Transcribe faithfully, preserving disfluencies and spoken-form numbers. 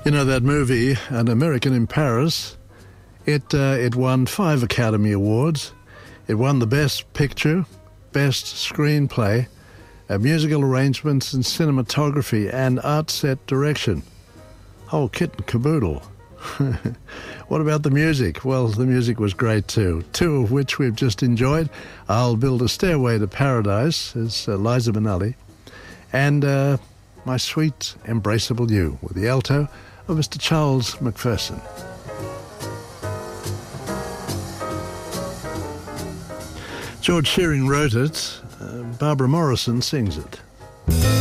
You know that movie, An American in Paris? It uh, it won five Academy Awards. It won the Best Picture, Best Screenplay, uh, Musical Arrangements and Cinematography, and Art Set Direction. Whole kit and caboodle. What about the music? Well, the music was great too, two of which we've just enjoyed. I'll Build a Stairway to Paradise, as uh, Liza Minnelli, and uh, My Sweet Embraceable You, with the alto of Mister Charles McPherson. George Shearing wrote it, uh, Barbara Morrison sings it.